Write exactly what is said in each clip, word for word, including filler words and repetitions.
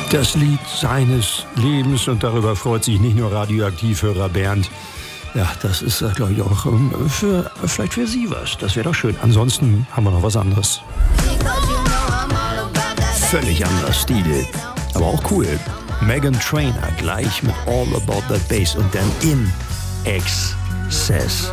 Das Lied seines Lebens, und darüber freut sich nicht nur Radioaktivhörer Bernd. Ja, das ist, glaube ich, auch für, vielleicht für Sie was. Das wäre doch schön. Ansonsten haben wir noch was anderes. Völlig anderer Stil, aber auch cool. Meghan Trainor gleich mit All About That Bass und dann In Excess.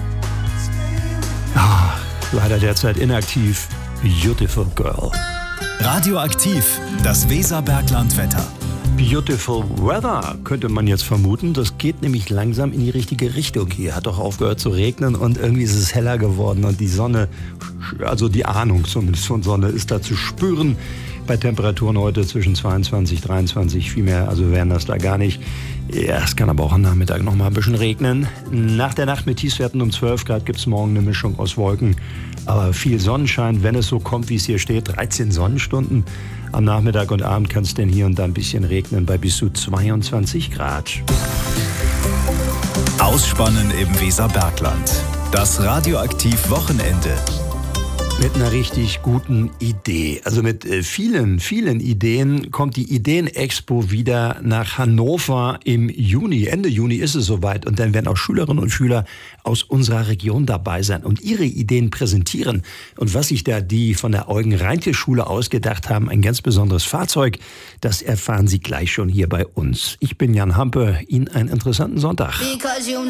Ah, leider derzeit inaktiv. Beautiful Girl. Radioaktiv, das Weserberglandwetter. Beautiful Weather, könnte man jetzt vermuten. Das geht nämlich langsam in die richtige Richtung hier. Hat doch aufgehört zu regnen und irgendwie ist es heller geworden. Und die Sonne, also die Ahnung zumindest von Sonne, ist da zu spüren. Bei Temperaturen heute zwischen zweiundzwanzig, dreiundzwanzig, viel mehr, also wären das da gar nicht. Ja, es kann aber auch am Nachmittag noch mal ein bisschen regnen. Nach der Nacht mit Tiefstwerten um zwölf Grad gibt es morgen eine Mischung aus Wolken. Aber viel Sonnenschein, wenn es so kommt, wie es hier steht, dreizehn Sonnenstunden. Am Nachmittag und Abend kann es denn hier und da ein bisschen regnen bei bis zu zweiundzwanzig Grad. Ausspannen im Weserbergland. Das Radioaktiv-Wochenende. Mit einer richtig guten Idee. Also mit äh, vielen, vielen Ideen kommt die Ideen-Expo wieder nach Hannover im Juni. Ende Juni ist es soweit. Und dann werden auch Schülerinnen und Schüler aus unserer Region dabei sein und ihre Ideen präsentieren. Und was sich da die von der Eugen-Reinke-Schule ausgedacht haben, ein ganz besonderes Fahrzeug, das erfahren Sie gleich schon hier bei uns. Ich bin Jan Hampe. Ihnen einen interessanten Sonntag.